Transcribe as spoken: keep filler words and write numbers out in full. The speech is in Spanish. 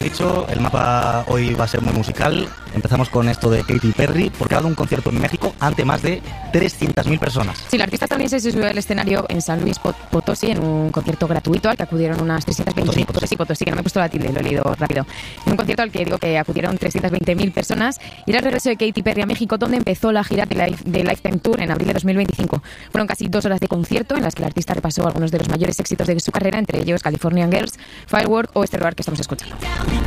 dicho, el mapa hoy va a ser muy musical. Empezamos con esto de Katy Perry, porque ha dado un concierto en México ante más de trescientas mil personas. Sí, la artista estadounidense se subió al escenario en San Luis Potosí en un concierto gratuito al que acudieron unas trescientas veinte mil... Potosí, Potosí, que no me he puesto la tilde, lo he leído rápido. En un concierto al que digo que acudieron trescientas veinte mil personas y era el regreso de Katy Perry a México, donde empezó la gira de, Life, de Lifetime Tour en abril de dos mil veinticinco. Fueron casi dos horas de concierto en las que la artista repasó algunos de los mayores éxitos de su carrera, entre ellos Californian Girls, Firework o este roar que estamos escuchando.